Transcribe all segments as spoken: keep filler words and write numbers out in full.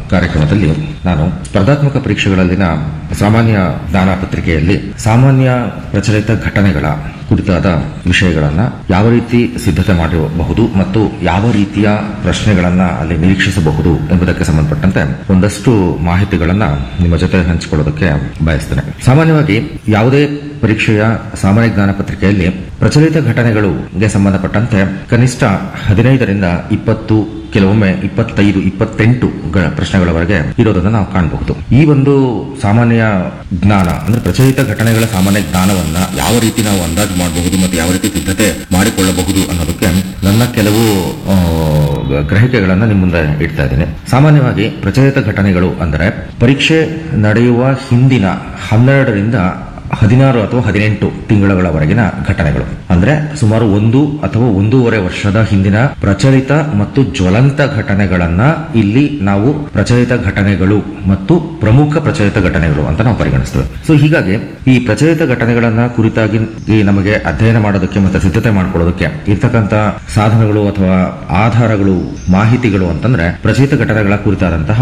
ಕಾರ್ಯಕ್ರಮದಲ್ಲಿ ನಾನು ಸ್ಪರ್ಧಾತ್ಮಕ ಪರೀಕ್ಷೆಗಳಲ್ಲಿನ ಸಾಮಾನ್ಯ ಜ್ಞಾನ ಪತ್ರಿಕೆಯಲ್ಲಿ ಸಾಮಾನ್ಯ ಪ್ರಚಲಿತ ಘಟನೆಗಳ ಕುರಿತಾದ ವಿಷಯಗಳನ್ನ ಯಾವ ರೀತಿ ಸಿದ್ಧತೆ ಮಾಡಬಹುದು ಮತ್ತು ಯಾವ ರೀತಿಯ ಪ್ರಶ್ನೆಗಳನ್ನ ಅಲ್ಲಿ ನಿರೀಕ್ಷಿಸಬಹುದು ಎಂಬುದಕ್ಕೆ ಸಂಬಂಧಪಟ್ಟಂತೆ ಒಂದಷ್ಟು ಮಾಹಿತಿಗಳನ್ನ ನಿಮ್ಮ ಜೊತೆ ಹಂಚಿಕೊಳ್ಳೋದಕ್ಕೆ ಬಯಸ್ತೇನೆ. ಸಾಮಾನ್ಯವಾಗಿ ಯಾವುದೇ ಪರೀಕ್ಷೆಯ ಸಾಮಾನ್ಯ ಜ್ಞಾನ ಪತ್ರಿಕೆಯಲ್ಲಿ ಪ್ರಚಲಿತ ಘಟನೆಗಳಿಗೆ ಸಂಬಂಧಪಟ್ಟಂತೆ ಕನಿಷ್ಠ ಹದಿನೈದರಿಂದ ಇಪ್ಪತ್ತು, ಕೆಲವೊಮ್ಮೆ ಇಪ್ಪತ್ತೈದು ಇಪ್ಪತ್ತೆಂಟು ಪ್ರಶ್ನೆಗಳವರೆಗೆ ಇರೋದನ್ನ ನಾವು ಕಾಣಬಹುದು. ಈ ಒಂದು ಸಾಮಾನ್ಯ ಜ್ಞಾನ ಅಂದ್ರೆ ಪ್ರಚಲಿತ ಘಟನೆಗಳ ಸಾಮಾನ್ಯ ಜ್ಞಾನವನ್ನ ಯಾವ ರೀತಿ ನಾವು ಅಂದಾಜು ಮಾಡಬಹುದು ಮತ್ತು ಯಾವ ರೀತಿ ಸಿದ್ಧತೆ ಮಾಡಿಕೊಳ್ಳಬಹುದು ಅನ್ನೋದಕ್ಕೆ ನನ್ನ ಕೆಲವು ಗ್ರಹಿಕೆಗಳನ್ನ ನಿಮ್ಮ ಮುಂದೆ ಇಡ್ತಾ ಇದ್ದೇನೆ. ಸಾಮಾನ್ಯವಾಗಿ ಪ್ರಚಲಿತ ಘಟನೆಗಳು ಅಂದರೆ ಪರೀಕ್ಷೆ ನಡೆಯುವ ಹಿಂದಿನ ಹನ್ನೆರಡರಿಂದ ಹದಿನಾರು ಅಥವಾ ಹದಿನೆಂಟು ತಿಂಗಳವರೆಗಿನ ಘಟನೆಗಳು, ಅಂದ್ರೆ ಸುಮಾರು ಒಂದು ಅಥವಾ ಒಂದೂವರೆ ವರ್ಷದ ಹಿಂದಿನ ಪ್ರಚಲಿತ ಮತ್ತು ಜ್ವಲಂತ ಘಟನೆಗಳನ್ನ ಇಲ್ಲಿ ನಾವು ಪ್ರಚಲಿತ ಘಟನೆಗಳು ಮತ್ತು ಪ್ರಮುಖ ಪ್ರಚಲಿತ ಘಟನೆಗಳು ಅಂತ ನಾವು ಪರಿಗಣಿಸ್ತೇವೆ. ಸೊ ಹೀಗಾಗಿ ಈ ಪ್ರಚಲಿತ ಘಟನೆಗಳನ್ನ ಕುರಿತಾಗಿ ನಮಗೆ ಅಧ್ಯಯನ ಮಾಡೋದಕ್ಕೆ ಮತ್ತೆ ಸಿದ್ಧತೆ ಮಾಡ್ಕೊಳ್ಳೋದಕ್ಕೆ ಇರ್ತಕ್ಕಂಥ ಸಾಧನಗಳು ಅಥವಾ ಆಧಾರಗಳು, ಮಾಹಿತಿಗಳು ಅಂತಂದ್ರೆ ಪ್ರಚಲಿತ ಘಟನೆಗಳ ಕುರಿತಾದಂತಹ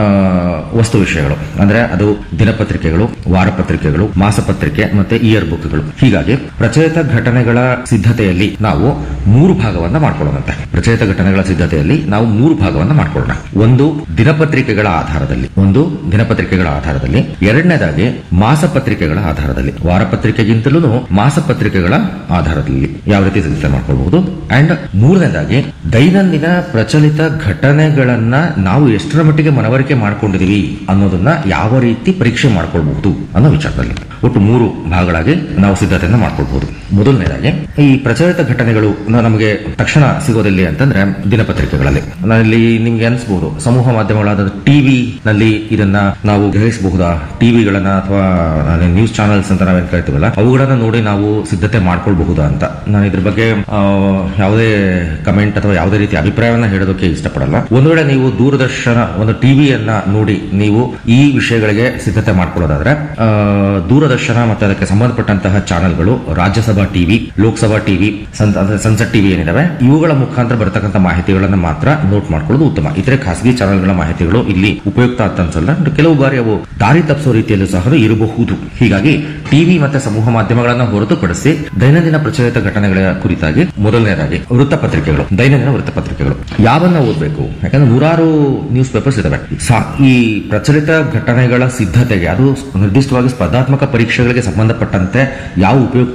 ವಸ್ತು ವಿಷಯಗಳು, ಅಂದ್ರೆ ಅದು ದಿನಪತ್ರಿಕೆಗಳು, ವಾರಪತ್ರಿಕೆಗಳು, ಮಾಸಪತ್ರಿಕೆ ಮತ್ತೆ ಇಯರ್ ಬುಕ್ಗಳು. ಹೀಗಾಗಿ ಪ್ರಚಲಿತ ಘಟನೆಗಳ ಸಿದ್ಧತೆಯಲ್ಲಿ ನಾವು ಮೂರು ಭಾಗವನ್ನ ಮಾಡ್ಕೊಳ್ಳೋಣಂತೆ. ಪ್ರಚಲಿತ ಘಟನೆಗಳ ಸಿದ್ಧತೆಯಲ್ಲಿ ನಾವು ಮೂರು ಭಾಗವನ್ನ ಮಾಡ್ಕೊಳ್ಳೋಣ. ಒಂದು ದಿನಪತ್ರಿಕೆಗಳ ಆಧಾರದಲ್ಲಿ, ಒಂದು ದಿನಪತ್ರಿಕೆಗಳ ಆಧಾರದಲ್ಲಿ, ಎರಡನೇದಾಗಿ ಮಾಸಪತ್ರಿಕೆಗಳ ಆಧಾರದಲ್ಲಿ, ವಾರಪತ್ರಿಕೆಗಿಂತಲೂ ಮಾಸಪತ್ರಿಕೆಗಳ ಆಧಾರದಲ್ಲಿ ಯಾವ ರೀತಿ ಸಿದ್ಧತೆ ಮಾಡ್ಕೊಳ್ಬಹುದು. ಅಂಡ್ ಮೂರನೇದಾಗಿ ದೈನಂದಿನ ಪ್ರಚಲಿತ ಘಟನೆಗಳನ್ನ ನಾವು ಎಷ್ಟರ ಮಟ್ಟಿಗೆ ಮನವರಿಕೆ ಮಾಡ್ಕೊಂಡಿದೀವಿ ಅನ್ನೋದನ್ನ ಯಾವ ರೀತಿ ಪರೀಕ್ಷೆ ಮಾಡ್ಕೊಳ್ಬಹುದು ಅನ್ನೋ ವಿಚಾರದಲ್ಲಿ ಒಟ್ಟು ಮೂರು ಭಾಗಗಳಾಗಿ ನಾವು ಸಿದ್ಧತೆಯನ್ನು ಮಾಡ್ಕೊಳ್ಬಹುದು. ಮೊದಲನೇದಾಗಿ ಈ ಪ್ರಚಲಿತ ಘಟನೆಗಳು ನಮಗೆ ತಕ್ಷಣ ಸಿಗೋದಿಲ್ಲ ಅಂತಂದ್ರೆ ದಿನಪತ್ರಿಕೆಗಳಲ್ಲಿ. ನಾನಿಲ್ಲಿ ನಿಮ್ಗೆ ಅನ್ಸಬಹುದು ಸಮೂಹ ಮಾಧ್ಯಮಗಳಾದ ಟಿವಿ ನಲ್ಲಿ ಇದನ್ನ ನಾವು ಗ್ರಹಿಸಬಹುದಾ, ಟಿವಿಗಳನ್ನ ಅಥವಾ ನ್ಯೂಸ್ ಚಾನೆಲ್ಸ್ ಅಂತ ನಾವೇನ್ ಕರಿತೀವಲ್ಲ ಅವುಗಳನ್ನ ನೋಡಿ ನಾವು ಸಿದ್ಧತೆ ಮಾಡ್ಕೊಳ್ಬಹುದಾ ಅಂತ. ನಾನು ಇದ್ರ ಬಗ್ಗೆ ಯಾವುದೇ ಕಮೆಂಟ್ ಅಥವಾ ಯಾವುದೇ ರೀತಿ ಅಭಿಪ್ರಾಯವನ್ನ ಹೇಳೋದಕ್ಕೆ ಇಷ್ಟಪಡಲ್ಲ. ಒಂದು ವೇಳೆ ನೀವು ದೂರದರ್ಶನ ಒಂದು ಟಿವಿಯನ್ನ ನೋಡಿ ನೀವು ಈ ವಿಷಯಗಳಿಗೆ ಸಿದ್ಧತೆ ಮಾಡ್ಕೊಳ್ಳೋದಾದ್ರೆ ದೂರದರ್ಶನ ಮತ್ತೆ ಅದಕ್ಕೆ ಸಂಬಂಧಪಟ್ಟಂತಹ ಚಾನೆಲ್ಗಳು, Rajya Sabha TV, Lok Sabha TV, sunset TV ಏನಿದಾವೆ ಇವುಗಳ ಮುಖಾಂತರ ಬರತಕ್ಕಂಥ ಮಾಹಿತಿಗಳನ್ನ ಮಾತ್ರ ನೋಟ್ ಮಾಡ್ಕೊಳ್ಳೋದು ಉತ್ತಮ. ಇತರೆ ಖಾಸಗಿ ಚಾನೆಲ್ಗಳ ಮಾಹಿತಿಗಳು ಇಲ್ಲಿ ಉಪಯುಕ್ತ ಅಂತ ಅನ್ಸಲ್ಲ. ಕೆಲವು ಬಾರಿ ಅವು ದಾರಿ ತಪ್ಪಿಸೋ ರೀತಿಯಲ್ಲೂ ಸಹ ಇರಬಹುದು. ಹೀಗಾಗಿ ಟಿವಿ ಮತ್ತೆ ಸಮೂಹ ಮಾಧ್ಯಮಗಳನ್ನ ಹೊರತುಪಡಿಸಿ ದೈನಂದಿನ ಪ್ರಚಲಿತ ಘಟನೆಗಳ ಕುರಿತಾಗಿ ಮೊದಲನೇದಾಗಿ ವೃತ್ತಪತ್ರಿಕೆಗಳು, ದೈನಂದಿನ ವೃತ್ತಪತ್ರಿಕೆಗಳು ಯಾವನ್ನ ಓದಬೇಕು? ಯಾಕಂದ್ರೆ ನೂರಾರು ನ್ಯೂಸ್ ಪೇಪರ್ಸ್ ಇದಾವೆ. ಈ ಪ್ರಚಲಿತ ಘಟನೆಗಳ ಸಿದ್ಧತೆಗೆ ಅದು ನಿರ್ದಿಷ್ಟವಾಗಿ ಸ್ಪರ್ಧಾತ್ಮಕ ಪರೀಕ್ಷೆಗಳಿಗೆ ಸಂಬಂಧಪಟ್ಟಂತೆ ಯಾವ ಉಪಯುಕ್ತ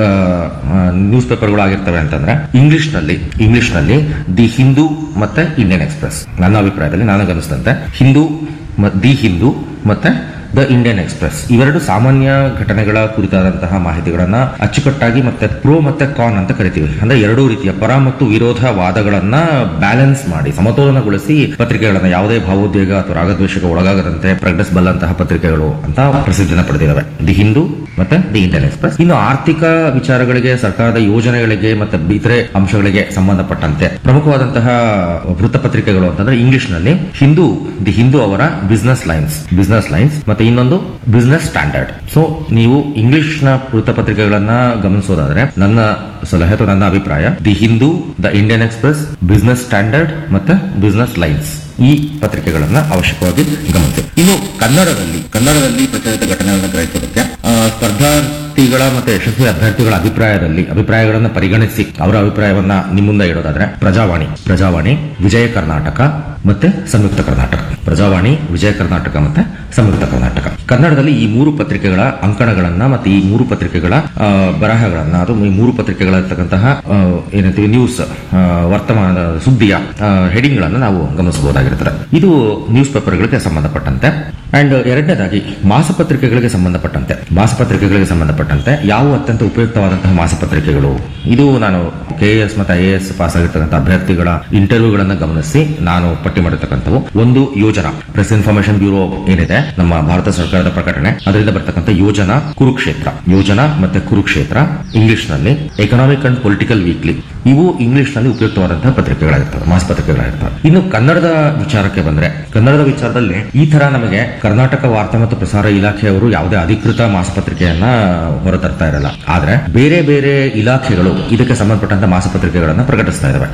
ನ್ಯೂಸ್ ಪೇಪರ್ಗಳು ಆಗಿರ್ತವೆ ಅಂತಂದ್ರೆ ಇಂಗ್ಲಿಷ್ ನಲ್ಲಿ ಇಂಗ್ಲಿಷ್ ನಲ್ಲಿ ದಿ ಹಿಂದೂ ಮತ್ತೆ ಇಂಡಿಯನ್ ಎಕ್ಸ್ಪ್ರೆಸ್. ನನ್ನ ಅಭಿಪ್ರಾಯದಲ್ಲಿ ನನಗನ್ನಿಸಿದಂತೆ ಹಿಂದೂ, ದಿ ಹಿಂದೂ ಮತ್ತೆ ದ ಇಂಡಿಯನ್ ಎಕ್ಸ್ಪ್ರೆಸ್ ಇವೆರಡು ಸಾಮಾನ್ಯ ಘಟನೆಗಳ ಕುರಿತಾದಂತಹ ಮಾಹಿತಿಗಳನ್ನ ಅಚ್ಚುಕಟ್ಟಾಗಿ ಮತ್ತೆ ಪ್ರೋ ಮತ್ತೆ ಕಾನ್ ಅಂತ ಕರಿತೀವಿ. ಅಂದ್ರೆ ಎರಡೂ ರೀತಿಯ ಪರ ಮತ್ತು ವಿರೋಧ ವಾದಗಳನ್ನ ಬ್ಯಾಲೆನ್ಸ್ ಮಾಡಿ ಸಮತೋಲನಗೊಳಿಸಿ ಪತ್ರಿಕೆಗಳನ್ನ ಯಾವುದೇ ಭಾವೋದ್ವೇಗ ಅಥವಾ ರಾಗದ್ವೇಷಕ್ಕೆ ಒಳಗಾಗದಂತೆ ಪ್ರಕಟಿಸಬಲ್ಲಂತಹ ಪತ್ರಿಕೆಗಳು ಅಂತ ಪ್ರಸಿದ್ಧಿನ ಪಡೆದಿದ್ದಾವೆ ದಿ ಹಿಂದೂ ಮತ್ತೆ ದಿ ಇಂಡಿಯನ್ ಎಕ್ಸ್ಪ್ರೆಸ್. ಇನ್ನು ಆರ್ಥಿಕ ವಿಚಾರಗಳಿಗೆ, ಸರ್ಕಾರದ ಯೋಜನೆಗಳಿಗೆ ಮತ್ತೆ ಇತರೆ ಅಂಶಗಳಿಗೆ ಸಂಬಂಧಪಟ್ಟಂತೆ ಪ್ರಮುಖವಾದಂತಹ ವೃತ್ತಪತ್ರಿಕೆಗಳು ಅಂತಂದ್ರೆ ಇಂಗ್ಲಿಷ್ ನಲ್ಲಿ ಹಿಂದೂ, ದಿ ಹಿಂದೂ ಅವರ ಬಿಸಿನೆಸ್ ಲೈನ್ಸ್ ಬಿಸಿನೆಸ್ ಲೈನ್ಸ್ ಮತ್ತೆ ಇನ್ನೊಂದು ಬಿಸಿನೆಸ್ ಸ್ಟ್ಯಾಂಡರ್ಡ್. ಸೊ ನೀವು ಇಂಗ್ಲಿಷ್ ನ ವೃತ್ತಪತ್ರಿಕೆಗಳನ್ನ ಗಮನಿಸೋದಾದ್ರೆ ನನ್ನ ಸಲಹೆ ಅಥವಾ ನನ್ನ ಅಭಿಪ್ರಾಯ the Hindu, the Indian express, business standard ಮತ್ತೆ ಬಿಸಿನೆಸ್ ಲೈನ್ಸ್ ಈ ಪತ್ರಿಕೆಗಳನ್ನ ಅವಶ್ಯಕವಾಗಿ ಗಮನಿಸಿ. ಇನ್ನು ಕನ್ನಡದಲ್ಲಿ ಕನ್ನಡದಲ್ಲಿ ಪ್ರಚಲಿತ ಘಟನೆಗಳನ್ನು ಗ್ರಹಿಸೋದಕ್ಕೆ ಸ್ಪರ್ಧಾರ್ಥಿಗಳ ಮತ್ತೆ ಯಶಸ್ವಿ ಅಭ್ಯರ್ಥಿಗಳ ಅಭಿಪ್ರಾಯದಲ್ಲಿ ಅಭಿಪ್ರಾಯಗಳನ್ನು ಪರಿಗಣಿಸಿ ಅವರ ಅಭಿಪ್ರಾಯವನ್ನ ನಿಮ್ಮ ಮುಂದೆ ಇಡೋದಾದ್ರೆ ಪ್ರಜಾವಾಣಿ ಪ್ರಜಾವಾಣಿ ವಿಜಯ ಕರ್ನಾಟಕ ಮತ್ತೆ ಸಂಯುಕ್ತ ಕರ್ನಾಟಕ, ಪ್ರಜಾವಾಣಿ, ವಿಜಯ ಕರ್ನಾಟಕ ಮತ್ತೆ ಸಂಯುಕ್ತ ಕರ್ನಾಟಕ. ಕನ್ನಡದಲ್ಲಿ ಈ ಮೂರು ಪತ್ರಿಕೆಗಳ ಅಂಕಣಗಳನ್ನ ಮತ್ತೆ ಈ ಮೂರು ಪತ್ರಿಕೆಗಳ ಬರಹಗಳನ್ನ ಅಥವಾ ಈ ಮೂರು ಪತ್ರಿಕೆಗಳಿರ್ತಕ್ಕಂತಹ ಏನಂತೀವಿ ನ್ಯೂಸ್ ವರ್ತಮಾನ ಸುದ್ದಿಯ ಹೆಡಿಂಗ್ ಗಳನ್ನ ನಾವು ಗಮನಿಸಬಹುದಾಗಿರುತ್ತದೆ. ಇದು ನ್ಯೂಸ್ ಪೇಪರ್ಗಳಿಗೆ ಸಂಬಂಧಪಟ್ಟಂತೆ. ಅಂಡ್ ಎರಡನೇದಾಗಿ ಮಾಸಪತ್ರಿಕೆಗಳಿಗೆ ಸಂಬಂಧಪಟ್ಟಂತೆ ಮಾಸಪತ್ರಿಕೆಗಳಿಗೆ ಸಂಬಂಧಪಟ್ಟಂತೆ ಯಾವ ಅತ್ಯಂತ ಉಪಯುಕ್ತವಾದಂತಹ ಮಾಸಪತ್ರಿಕೆಗಳು, ಇದು ನಾನು ಕೆಎಎಸ್ ಮತ್ತು ಐಎಎಸ್ ಪಾಸ್ ಆಗಿರ್ತಕ್ಕಂಥ ಅಭ್ಯರ್ಥಿಗಳ ಇಂಟರ್ವ್ಯೂಗಳನ್ನ ಗಮನಿಸಿ ನಾನು ಪಟ್ಟಿ ಮಾಡಿರ್ತಕ್ಕಂಥವು. ಒಂದು ಯೋಜನಾ, ಪ್ರೆಸ್ ಇನ್ಫಾರ್ಮೇಶನ್ ಬ್ಯೂರೋ ಏನಿದೆ ನಮ್ಮ ಭಾರತ ಸರ್ಕಾರದ ಪ್ರಕಟಣೆ, ಅದರಿಂದ ಬರ್ತಕ್ಕಂಥ ಯೋಜನಾ, ಕುರುಕ್ಷೇತ್ರ ಯೋಜನಾ ಮತ್ತೆ ಕುರುಕ್ಷೇತ್ರ ಇಂಗ್ಲಿಷ್ ನಲ್ಲಿ, ಎಕನಾಮಿಕ್ ಅಂಡ್ ಪೊಲಿಟಿಕಲ್ ವೀಕ್ಲಿ ಇವು ಇಂಗ್ಲಿಷ್ ನಲ್ಲಿ ಉಪಯುಕ್ತವಾದಂತಹ ಪತ್ರಿಕೆಗಳಾಗಿರ್ತವೆ, ಮಾಸಪತ್ರಿಕೆಗಳಾಗಿರ್ತವೆ. ಇನ್ನು ಕನ್ನಡದ ವಿಚಾರಕ್ಕೆ ಬಂದ್ರೆ ಕನ್ನಡದ ವಿಚಾರದಲ್ಲಿ ಈ ತರ ನಮಗೆ ಕರ್ನಾಟಕ ವಾರ್ತಾ ಮತ್ತು ಪ್ರಸಾರ ಇಲಾಖೆಯವರು ಯಾವುದೇ ಅಧಿಕೃತ ಮಾಸಪತ್ರಿಕೆಯನ್ನ ಹೊರತರ್ತಾ ಇರಲ್ಲ. ಆದ್ರೆ ಬೇರೆ ಬೇರೆ ಇಲಾಖೆಗಳು ಇದಕ್ಕೆ ಸಂಬಂಧಪಟ್ಟಂತ ಮಾಸಪತ್ರಿಕೆಗಳನ್ನ ಪ್ರಕಟಿಸ್ತಾ ಇದಾವೆ.